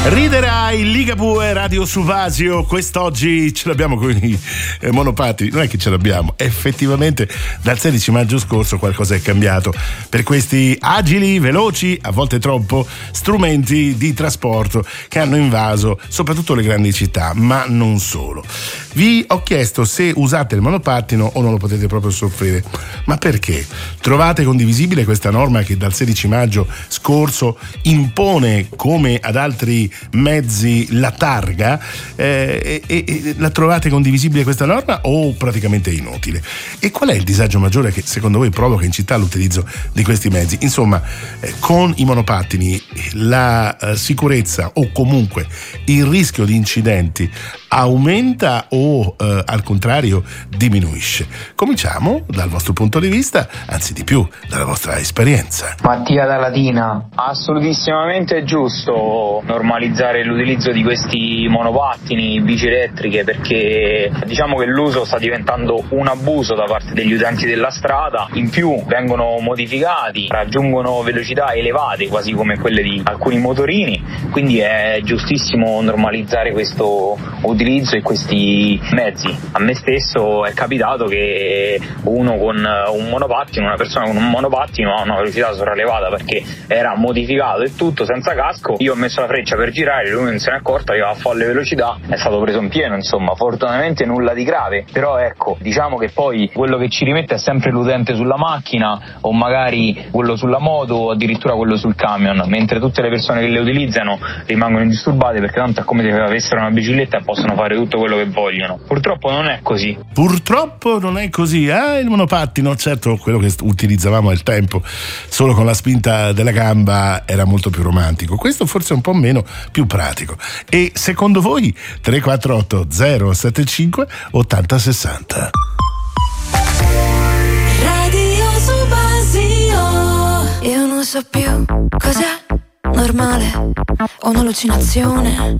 Riderai, Ligabue, Radio Suvasio. Quest'oggi ce l'abbiamo con i monopattini. Non è che ce l'abbiamo, effettivamente dal 16 maggio scorso qualcosa è cambiato per questi agili, veloci, a volte troppo, strumenti di trasporto che hanno invaso soprattutto le grandi città, ma non solo. Vi ho chiesto se usate il monopattino o non lo potete proprio soffrire. Ma perché? Trovate condivisibile questa norma che dal 16 maggio scorso impone, come ad altri mezzi, la targa? E la trovate condivisibile questa norma o praticamente inutile? E qual è il disagio maggiore che secondo voi provoca in città l'utilizzo di questi mezzi? Insomma, con i monopattini la sicurezza o comunque il rischio di incidenti aumenta o al contrario diminuisce? Cominciamo dal vostro punto di vista, anzi di più dalla vostra esperienza. Mattia da Latina. Assolutissimamente giusto normalizzare l'utilizzo di questi monopattini, bici elettriche, perché diciamo che l'uso sta diventando un abuso da parte degli utenti della strada. In più vengono modificati, raggiungono velocità elevate quasi come quelle di alcuni motorini, quindi è giustissimo normalizzare questo utilizzo e questi mezzi. A me stesso è capitato che una persona con un monopattino ha una velocità sopraelevata perché era modificato e tutto senza casco. Io ho messo la freccia per girare, lui non se n'è accorto, arrivava a folle velocità, è stato preso in pieno, insomma, fortunatamente nulla di grave. Però ecco, diciamo che poi quello che ci rimette è sempre l'utente sulla macchina o magari quello sulla moto o addirittura quello sul camion, mentre tutte le persone che le utilizzano rimangono indisturbate perché tanto è come se avessero una bicicletta e possono fare tutto quello che vogliono. Purtroppo non è così. Purtroppo non è così. Il monopattino, certo, quello che utilizzavamo al tempo solo con la spinta della gamba era molto più romantico. Questo forse è un po' meno, più pratico. E secondo voi 348 075 8060. Radio Suvasio. Io non so più cos'è normale o un'allucinazione.